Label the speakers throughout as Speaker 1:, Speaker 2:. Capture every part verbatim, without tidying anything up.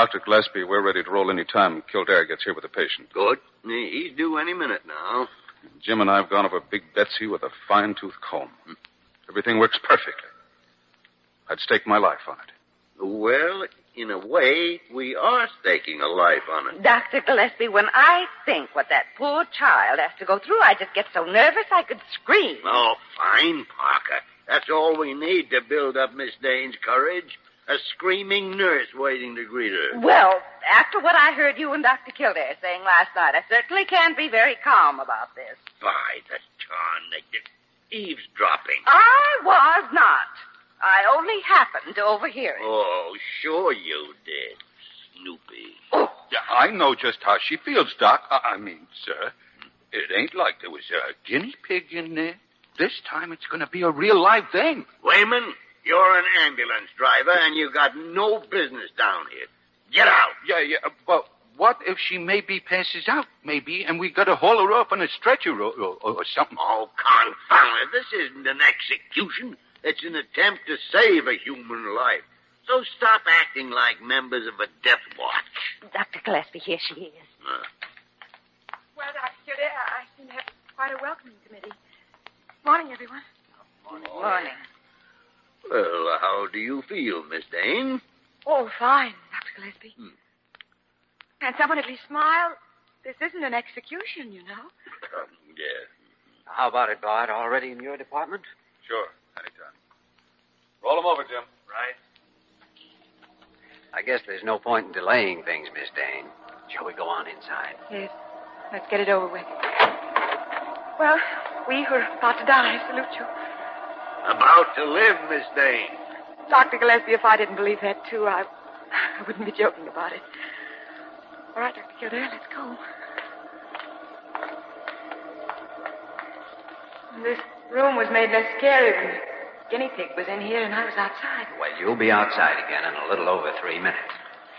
Speaker 1: Doctor Gillespie, we're ready to roll any time Kildare gets here with the patient.
Speaker 2: Good. He's due any minute now.
Speaker 1: Jim and I have gone over Big Betsy with a fine-tooth comb. Everything works perfectly. I'd stake my life on it.
Speaker 2: Well, in a way, we are staking a life on it.
Speaker 3: Doctor Gillespie, when I think what that poor child has to go through, I just get so nervous I could scream.
Speaker 2: Oh, fine, Parker. That's all we need to build up Miss Dane's courage. A screaming nurse waiting to greet her.
Speaker 3: Well, after what I heard you and Doctor Kildare saying last night, I certainly can't be very calm about this.
Speaker 2: By the tarn, eavesdropping.
Speaker 3: I was not. I only happened to overhear it.
Speaker 2: Oh, sure you did, Snoopy.
Speaker 4: Oh, yeah, I know just how she feels, Doc. I, I mean, sir, it ain't like there was a guinea pig in there. This time it's going to be a real live thing.
Speaker 2: Wayman, you're an ambulance driver, and you got no business down here. Get out.
Speaker 4: Yeah, yeah, but what if she maybe passes out, maybe, and we got to haul her up on a stretcher or, or, or something?
Speaker 2: Oh, confound it. This isn't an execution. It's an attempt to save a human life. So stop acting like members of a death watch.
Speaker 3: Doctor Gillespie, here she is. Uh.
Speaker 5: Well, Doctor Kildare, I seem to have quite a welcoming committee. Morning, everyone.
Speaker 3: Morning. Morning.
Speaker 2: Well, how do you feel, Miss Dane?
Speaker 5: Oh, fine, Doctor Gillespie. Hmm. Can someone at least smile? This isn't an execution, you know.
Speaker 2: Um, yeah.
Speaker 6: How about it, Bart? Already in your department?
Speaker 1: Sure, anytime. Roll him over, Jim.
Speaker 6: Right. I guess there's no point in delaying things, Miss Dane. Shall we go on inside?
Speaker 5: Yes. Let's get it over with. Well, we who are about to die salute you.
Speaker 2: About to live, Miss Dane.
Speaker 5: Doctor Gillespie, if I didn't believe that, too, I, I wouldn't be joking about it. All right, Doctor Kildare, let's go. This room was made less scary when the guinea pig was in here and I was outside.
Speaker 6: Well, you'll be outside again in a little over three minutes.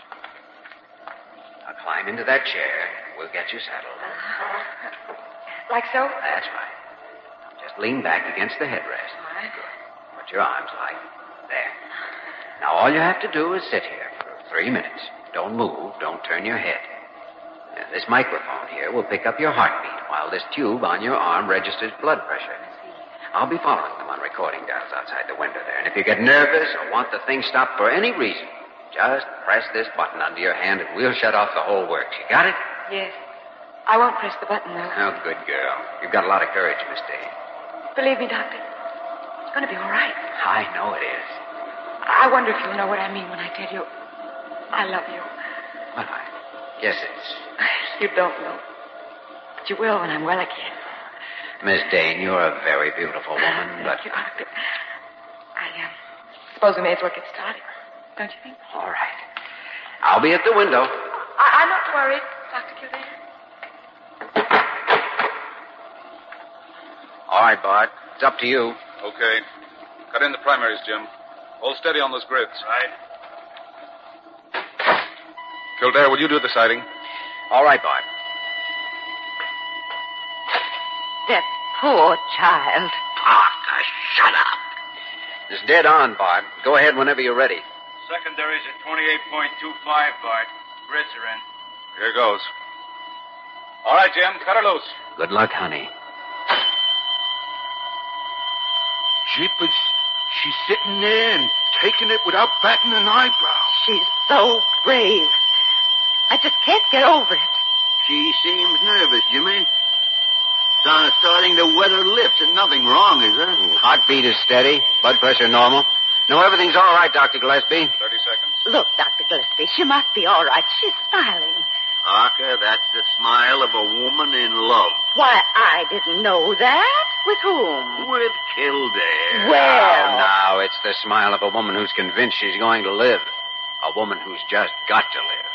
Speaker 6: Now climb into that chair. We'll get you settled.
Speaker 5: Uh, like so?
Speaker 6: That's right. Just lean back against the headrest.
Speaker 5: All right.
Speaker 6: Good. Put your arms like there. Now all you have to do is sit here for three minutes. Don't move. Don't turn your head. Now, this microphone here will pick up your heartbeat while this tube on your arm registers blood pressure. I'll be following them on recording dials outside the window there. And if you get nervous or want the thing stopped for any reason, just press this button under your hand and we'll shut off the whole works. You got it?
Speaker 5: Yes. I won't press the button, though.
Speaker 6: Oh, good girl. You've got a lot of courage, Miss Dane.
Speaker 5: Believe me, Doctor. It's going to be all right.
Speaker 6: I know it is.
Speaker 5: I wonder if you'll know what I mean when I tell you I love you.
Speaker 6: Well, I guess it's...
Speaker 5: You don't know. But you will when I'm well again.
Speaker 6: Miss Dane, you're a very beautiful woman, but...
Speaker 5: Thank you, Doctor. I uh, suppose we may as well get started. Don't you think?
Speaker 6: All right. I'll be at the window.
Speaker 5: I- I'm not worried, Doctor Kildare.
Speaker 6: All right, Bart. It's up to you.
Speaker 1: Okay. Cut in the primaries, Jim. Hold steady on those grids.
Speaker 2: Right.
Speaker 1: Kildare, will you do the sighting?
Speaker 6: All right, Bart.
Speaker 3: That poor child.
Speaker 2: Parker, shut up.
Speaker 6: It's dead on, Bart. Go ahead whenever you're ready.
Speaker 7: Secondaries at twenty-eight point two five, Bart. Grids are in.
Speaker 1: Here goes. All right, Jim, cut her loose.
Speaker 6: Good luck, honey.
Speaker 4: Jeepers, she's sitting there and taking it without batting an eyebrow.
Speaker 3: She's so brave. I just can't get over it.
Speaker 2: She seems nervous, Jimmy. Start, starting to wet her lips, and nothing wrong, is there?
Speaker 6: Heartbeat is steady. Blood pressure normal. No, everything's all right, Doctor Gillespie.
Speaker 1: Thirty seconds.
Speaker 3: Look, Doctor Gillespie, she must be all right. She's smiling.
Speaker 2: Parker, that's the smile of a woman in love.
Speaker 3: Why, I didn't know that. With whom?
Speaker 2: With Kildare.
Speaker 3: Well.
Speaker 6: Now, now, it's the smile of a woman who's convinced she's going to live. A woman who's just got to live.